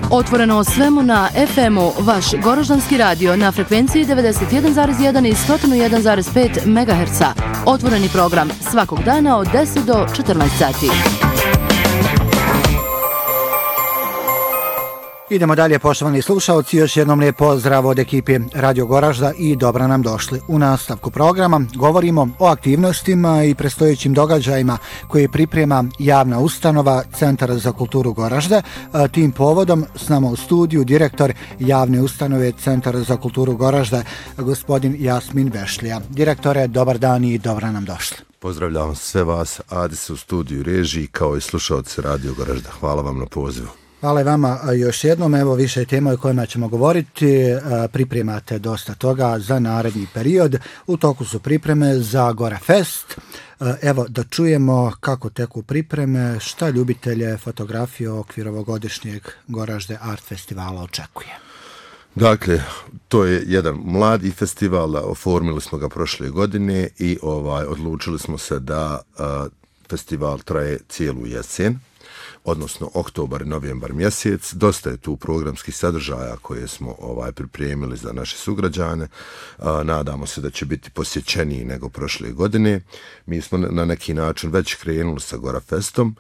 Otvoreno o svemu na FM-u, vaš Goroždanski radio na frekvenciji 91,1 i 101,5 MHz. Otvoreni program svakog dana od 10 do 14 sati. Idemo dalje, poštovani slušalci, još jednom lijep pozdrav od ekipe Radio Goražda i dobro nam došli. U nastavku programa govorimo o aktivnostima i predstojećim događajima koje priprema javna ustanova Centar za kulturu Goražde. Tim povodom s nama u studiju direktor javne ustanove Centar za kulturu Goražde, gospodin Jasmin Bešlija. Direktore, dobar dan i dobro nam došli. Pozdravljam sve vas, Adis u studiju režiji kao i slušalci Radio Goražda. Hvala vam na pozivu. Hvala vama još jednom. Evo više tema o kojima ćemo govoriti. Pripremate dosta toga za naredni period. U toku su pripreme za Gora Fest. Evo da čujemo kako teku pripreme, šta ljubitelje fotografije u okviru ovogodišnjeg Goražde Art Festivala očekuje. Dakle, to je jedan mladi festival, oformili smo ga prošle godine i odlučili smo se da festival traje cijelu jesen, odnosno oktobar i novembar mjesec. Dosta je tu programskih sadržaja koje smo pripremili za naše sugrađane. Nadamo se da će biti posjećeniji nego prošle godine. Mi smo na neki način već krenuli sa Gora Festom.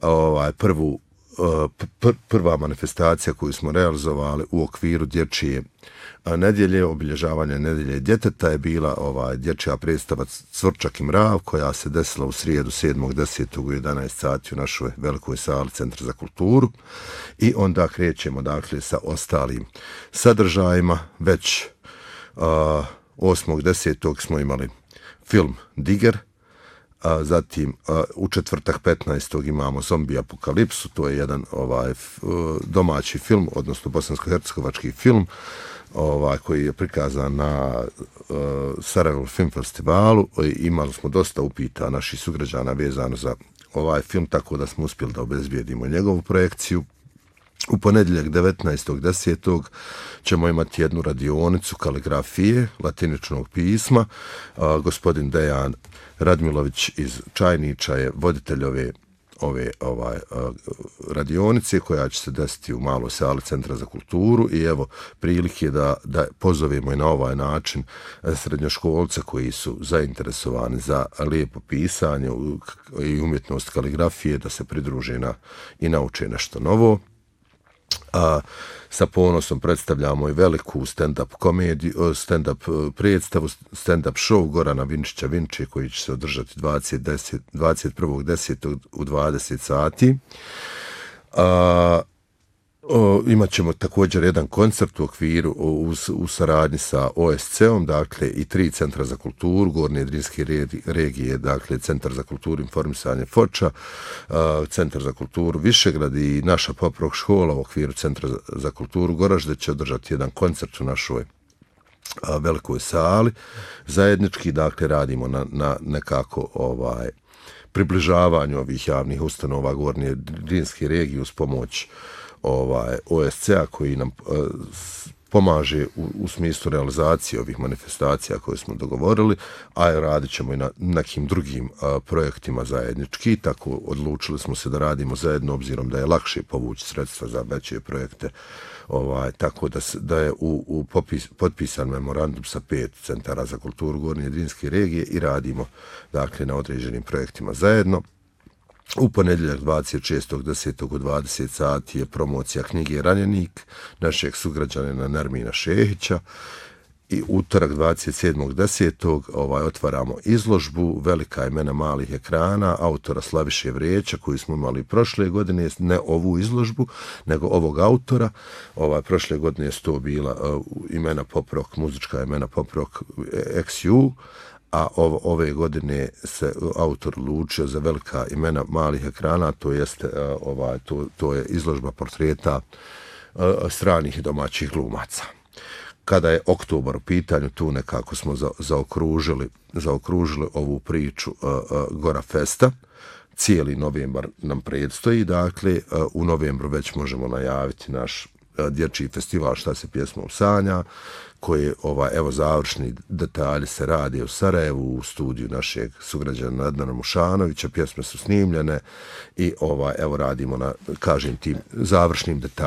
Prva manifestacija koju smo realizovali u okviru dječje nedjelje, obilježavanja nedjelje djeteta je bila dječja predstava Cvrčak i mrav koja se desila u srijedu 7.10. u 11 sati u našoj velikoj sali Centra za kulturu i onda krećemo dakle sa ostalim sadržajima. Već 8.10. smo imali film Diger. Zatim u četvrtak 15. imamo Zombi apokalipsu, to je jedan domaći film, odnosno bosansko-hercegovački film koji je prikazan na Sarajevo Film Festivalu. Imali smo dosta upita naših sugrađana vezano za ovaj film, tako da smo uspjeli da obezbijedimo njegovu projekciju. U ponedjeljak 19.10. ćemo imati jednu radionicu kaligrafije latiničnog pisma. Gospodin Dejan Radmilović iz Čajnića je voditelj ove radionice koja će se desiti u maloj sali Centra za kulturu i evo prilike da pozovemo i na ovaj način srednjoškolce koji su zainteresovani za lijepo pisanje i umjetnost kaligrafije da se pridruže i nauče nešto novo. Sa ponosom predstavljamo i veliku stand-up komediju, stand-up predstavu, stand-up show Gorana Vinčića Vinče koji će se održati 21.10. u 20 sati. Imat ćemo također jedan koncert u okviru u saradnji sa OSC-om, dakle i 3 centra za kulturu, Gornje Drinske regije, dakle Centar za kulturu i informisanje Foča, Centar za kulturu Višegrad i naša pop-rock škola u okviru Centra za kulturu Goražde će održati jedan koncert u našoj velikoj sali. Zajednički, dakle, radimo na nekako približavanju ovih javnih ustanova Gornje Drinske regije uz pomoć OSC-a koji nam pomaže u smislu realizacije ovih manifestacija koje smo dogovorili, a radit ćemo i na nekim drugim projektima zajednički. Tako odlučili smo se da radimo zajedno obzirom da je lakše povući sredstva za veće projekte. Tako da je potpisan memorandum sa 5 centara za kulturu Gornje Drinske regije i radimo dakle na određenim projektima zajedno. U ponedjeljak 26.10. u 20 sati je promocija knjige Ranjenik našeg sugrađanina Nermina Šehića i utorak 27.10. otvaramo izložbu Velika imena malih ekrana autora Slaviše Vreća koju smo imali prošle godine, ne ovu izložbu nego ovog autora. Prošle godine su to bila imena pop rock, muzička imena pop rock XU, a ove godine se autor odlučio za velika imena malih ekrana, to jeste to je izložba portreta stranih i domaćih glumaca. Kada je oktobar u pitanju, tu nekako smo zaokružili ovu priču Gora Festa. Cijeli novembar nam predstoji, dakle u novembru već možemo najaviti naš dječji festival Šta se pjesmom sanja, koje evo završni detalji se radi u Sarajevu u studiju našeg sugrađana Adnana Mušanovića, pjesme su snimljene i evo radimo na, kažem, tim završnim detaljima